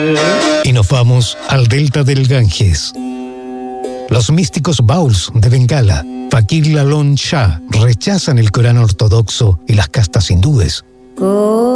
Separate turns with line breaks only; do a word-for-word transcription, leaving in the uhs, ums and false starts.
Y nos vamos al delta del Ganges. Los místicos Bauls de Bengala, Fakir Lalon Shah, rechazan el Corán ortodoxo y las castas hindúes.